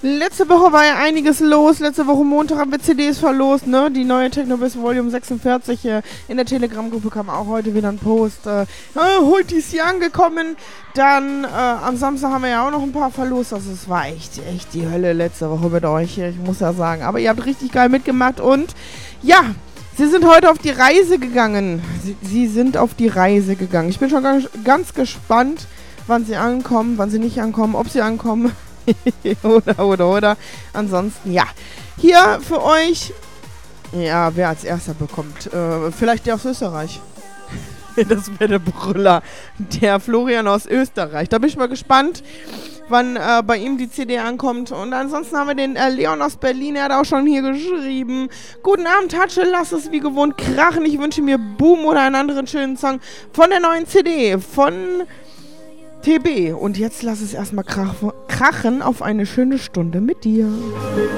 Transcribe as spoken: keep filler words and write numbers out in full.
Letzte Woche war ja einiges los. Letzte Woche Montag haben wir C Ds verlost, ne? Die neue Technobiz Volume sechsundvierzig. Äh, in der Telegram-Gruppe kam auch heute wieder ein Post. Äh, äh, heute ist sie angekommen. Dann äh, am Samstag haben wir ja auch noch ein paar verlost. Also es war echt, echt die Hölle letzte Woche mit euch. Ich muss ja sagen. Aber ihr habt richtig geil mitgemacht. Und ja, sie sind heute auf die Reise gegangen. Sie, sie sind auf die Reise gegangen. Ich bin schon ganz, ganz gespannt, wann sie ankommen, wann sie nicht ankommen, ob sie ankommen. oder, oder, oder. Ansonsten, ja. Hier für euch, ja, wer als erster bekommt. Äh, vielleicht der aus Österreich. Das wäre der Brüller. Der Florian aus Österreich. Da bin ich mal gespannt, wann äh, bei ihm die C D ankommt. Und ansonsten haben wir den äh, Leon aus Berlin. Er hat auch schon hier geschrieben. Guten Abend, Hatsche. Lass es wie gewohnt krachen. Ich wünsche mir Boom oder einen anderen schönen Song von der neuen C D. Von T B. Und jetzt lass es erstmal krach- krachen auf eine schöne Stunde mit dir.